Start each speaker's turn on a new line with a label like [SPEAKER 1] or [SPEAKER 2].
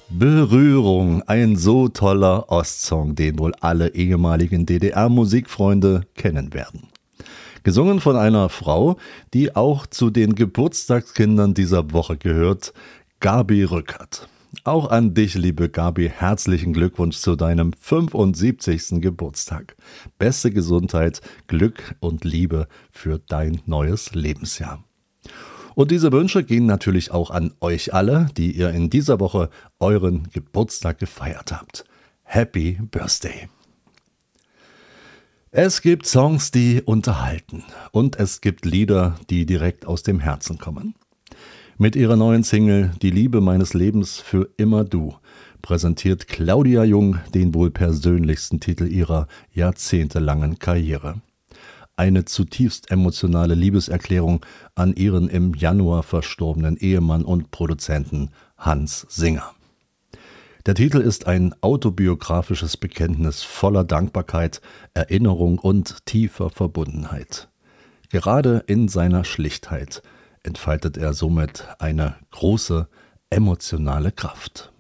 [SPEAKER 1] Berührung, ein so toller Ostsong, den wohl alle ehemaligen DDR-Musikfreunde kennen werden. Gesungen von einer Frau, die auch zu den Geburtstagskindern dieser Woche gehört, Gabi Rückert. Auch an dich, liebe Gabi, herzlichen Glückwunsch zu deinem 75. Geburtstag. Beste Gesundheit, Glück und Liebe für dein neues Lebensjahr. Und diese Wünsche gehen natürlich auch an euch alle, die ihr in dieser Woche euren Geburtstag gefeiert habt. Happy Birthday! Es gibt Songs, die unterhalten, und es gibt Lieder, die direkt aus dem Herzen kommen. Mit ihrer neuen Single »Die Liebe meines Lebens für immer du« präsentiert Claudia Jung den wohl persönlichsten Titel ihrer jahrzehntelangen Karriere. Eine zutiefst emotionale Liebeserklärung an ihren im Januar verstorbenen Ehemann und Produzenten Hans Singer. Der Titel ist ein autobiografisches Bekenntnis voller Dankbarkeit, Erinnerung und tiefer Verbundenheit. Gerade in seiner Schlichtheit entfaltet er somit eine große emotionale Kraft.